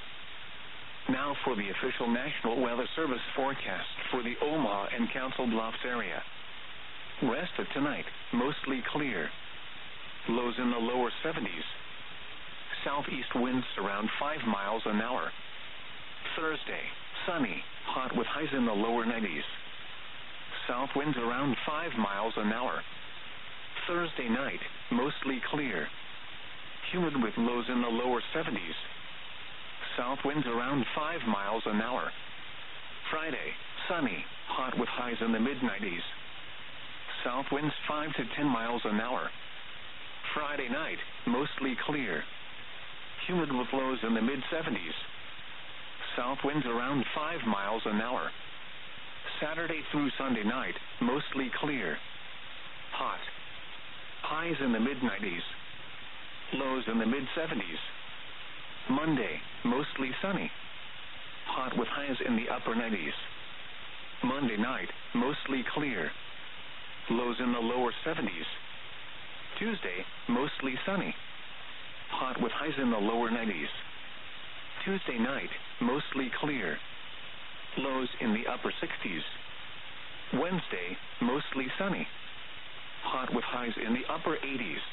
Now for the official National Weather Service forecast for the Omaha and Council Bluffs area. Rest of tonight, mostly clear. Lows in the lower seventies. Southeast winds around five miles an hour. Thursday, sunny, hot with highs in the lower nineties. South winds around five miles an hour. Thursday night, mostly clear. Humid with lows in the lower seventies. South winds around five miles an hour. Friday, sunny, hot with highs in the mid nineties. South winds five to ten miles an hour. Friday night, mostly clear. Humid with lows in the mid seventies. South winds around five miles an hour. Saturday through Sunday night, mostly clear. Hot. Highs in the mid nineties. Lows in the mid seventies. Monday, mostly sunny. Hot with highs in the upper nineties. Monday night, mostly clear. Lows in the lower seventies. Tuesday, mostly sunny. Hot with highs in the lower nineties. Tuesday night, mostly clear. Lows in the upper sixties. Wednesday, mostly sunny. Hot with highs in the upper eighties.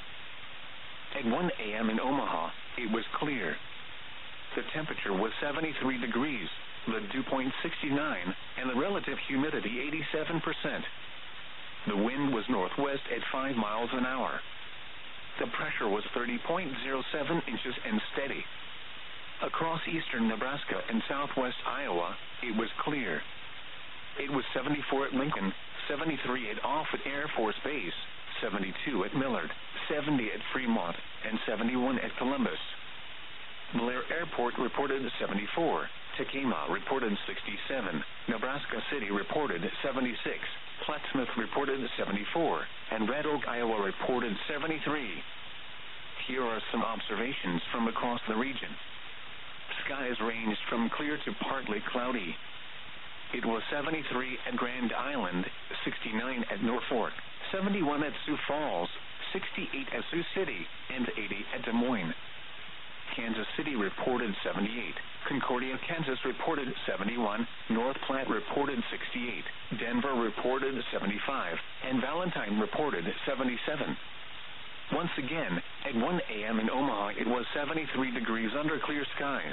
At one a.m. in Omaha, it was clear. The temperature was seventy-three degrees, the dew point sixty-nine, and the relative humidity eighty-seven percent. The wind was northwest at five miles an hour. The pressure was thirty point zero seven inches and steady. Across eastern Nebraska and southwest Iowa, it was clear. It was seventy-four at Lincoln, seventy-three at Offutt Air Force Base, seventy-two at Millard, seventy at Fremont, and seventy-one at Columbus. Blair Airport reported seventy-four, Tacoma reported sixty-seven, Nebraska City reported seventy-six, Plattsmouth reported seventy-four, and Red Oak, Iowa reported seventy-three. Here are some observations from across the region. Skies ranged from clear to partly cloudy. It was seventy-three at Grand Island, sixty-nine at Norfolk, seventy-one at Sioux Falls, sixty-eight at Sioux City, and eighty at Des Moines. Kansas City reported seventy-eight, Concordia, Kansas reported seventy-one, North Platte reported sixty-eight, Denver reported seventy-five, and Valentine reported seventy-seven. Once again, at one a.m. in Omaha, it was seventy-three degrees under clear skies.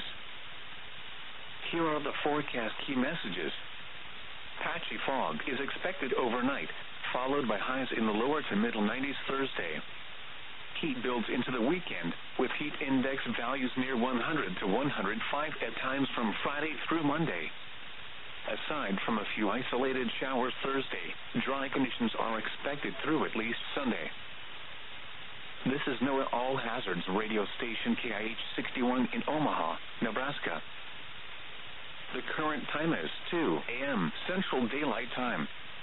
Here are the forecast key messages. Patchy fog is expected overnight, followed by highs in the lower to middle nineties Thursday. Heat builds into the weekend, with heat index values near one hundred to one hundred five at times from Friday through Monday. Aside from a few isolated showers Thursday, dry conditions are expected through at least Sunday. This is NOAA All Hazards radio station K I H sixty-one in Omaha, Nebraska. The current time is two a.m. Central Daylight Time.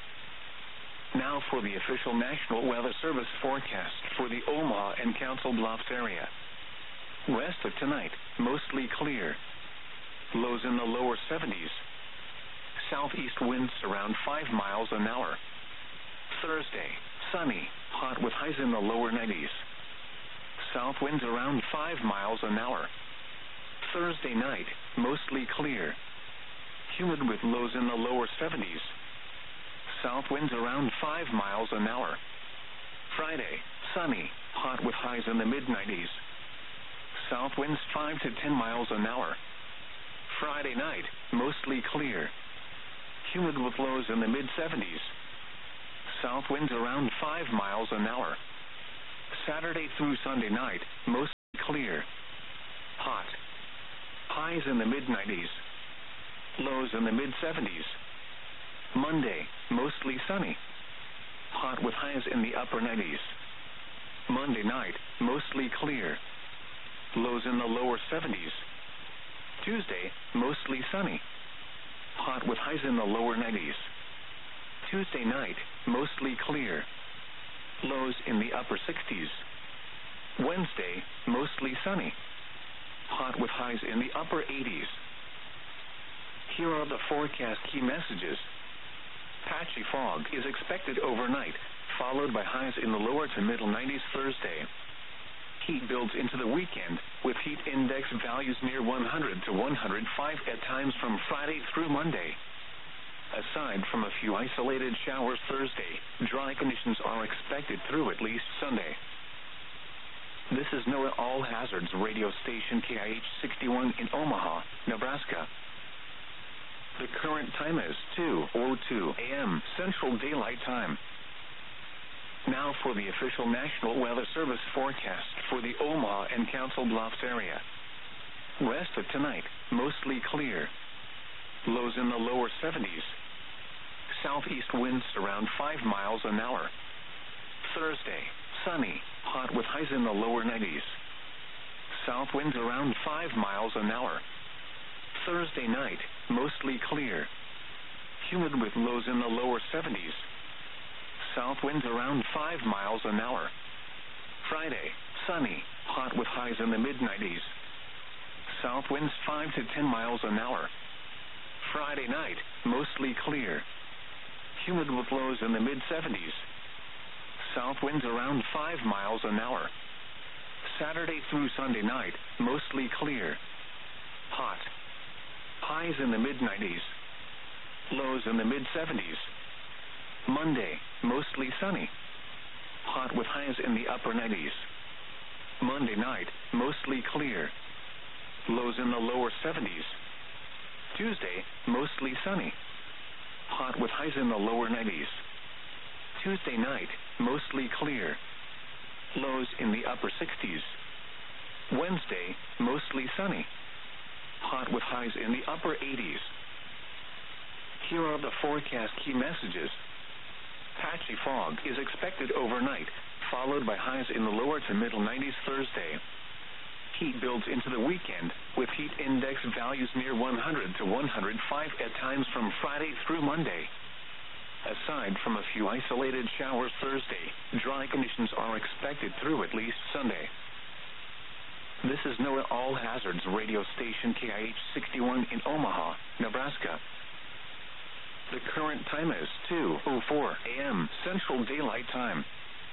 Now for the official National Weather Service forecast for the Omaha and Council Bluffs area. Rest of tonight, mostly clear. Lows in the lower seventies. Southeast winds around five miles an hour. Thursday, sunny, hot with highs in the lower nineties. South winds around five miles an hour. Thursday night, mostly clear. Humid with lows in the lower seventies. South winds around five miles an hour. Friday, sunny, hot with highs in the mid nineties. South winds five to ten miles an hour. Friday night, mostly clear. Humid with lows in the mid seventies. South winds around five miles an hour. Saturday through Sunday night, mostly mid nineties. Lows in the mid seventies. Monday, mostly sunny. Hot with highs in the upper nineties. Monday night, mostly clear. Lows in the lower seventies. Tuesday, mostly sunny. Hot with highs in the lower nineties. Tuesday night, mostly clear. Lows in the upper sixties. Wednesday, mostly sunny. Hot with highs in the upper eighties. Here are the forecast key messages. Patchy fog is expected overnight, followed by highs in the lower to middle nineties Thursday. Heat builds into the weekend, with heat index values near one hundred to one hundred five at times from Friday through Monday. Aside from a few isolated showers Thursday, dry conditions are expected through at least Sunday. This is NOAA All Hazards radio station K I H sixty-one in Omaha, Nebraska. The current time is two oh two a.m. Central Daylight Time. Now for the official National Weather Service forecast for the Omaha and Council Bluffs area. Rest of tonight, mostly clear. Lows in the lower seventies. Southeast winds around five miles an hour. Thursday, sunny, hot with highs in the lower nineties. South winds around five miles an hour. Thursday night, mostly clear. Humid with lows in the lower seventies. South winds around five miles an hour. Friday, sunny, hot with highs in the mid nineties. South winds five to ten miles an hour. Friday night, mostly clear. Humid with lows in the mid seventies. South winds around five miles an hour. Saturday through Sunday night, mostly clear. Hot. Highs in the mid nineties. Lows in the mid seventies. Monday, mostly sunny. Hot with highs in the upper nineties. Monday night, mostly clear. Lows in the lower seventies. Tuesday, mostly sunny. Hot with highs in the lower nineties. Tuesday night, mostly clear. Lows in the upper sixties. Wednesday, mostly sunny. Hot with highs in the upper eighties. Here are the forecast key messages. Patchy fog is expected overnight, followed by highs in the lower to middle nineties Thursday. Heat builds into the weekend, with heat index values near one hundred to one hundred five at times from Friday through Monday. Aside from a few isolated showers Thursday, dry conditions are expected through at least Sunday. This is NOAA All Hazards radio station K I H sixty-one in Omaha, Nebraska. The current time is two oh four a.m. Central Daylight Time.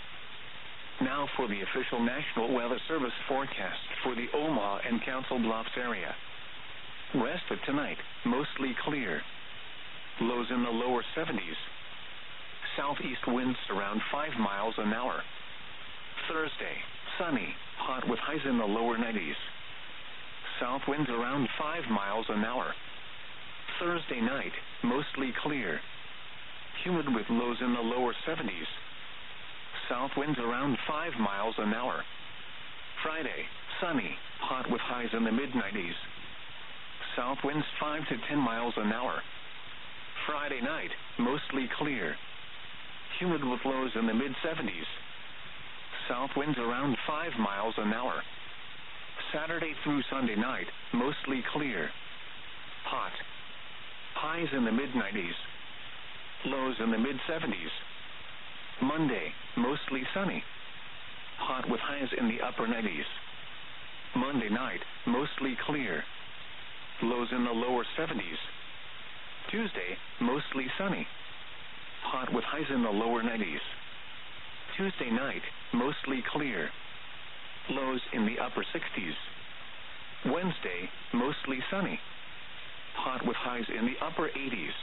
Now for the official National Weather Service forecast for the Omaha and Council Bluffs area. Rest of tonight, mostly clear. Lows in the lower seventies. Southeast winds around five miles an hour. Thursday, sunny, hot with highs in the lower nineties. South winds around five miles an hour. Thursday night, mostly clear. Humid with lows in the lower seventies. South winds around five miles an hour. Friday, sunny, hot with highs in the mid nineties. South winds five to ten miles an hour. Friday night, mostly clear. Humid with lows in the mid seventies. South winds around five miles an hour. Saturday through Sunday night, mostly clear. Hot. Highs in the mid nineties. Lows in the mid seventies. Monday, mostly sunny. Hot with highs in the upper nineties. Monday night, mostly clear. Lows in the lower seventies. Tuesday, mostly sunny. Hot with highs in the lower nineties. Tuesday night, mostly clear. Lows in the upper sixties. Wednesday, mostly sunny. Hot with highs in the upper eighties.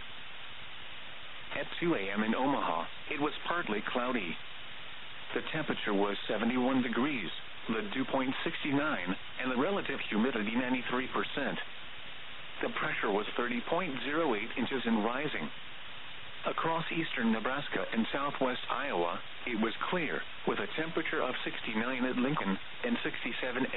At two a.m. in Omaha, it was partly cloudy. The temperature was seventy-one degrees, the dew point sixty-nine, and the relative humidity ninety-three percent. The pressure was thirty point zero eight inches and rising. Across eastern Nebraska and southwest Iowa, it was clear, with a temperature of sixty-nine at Lincoln and sixty-seven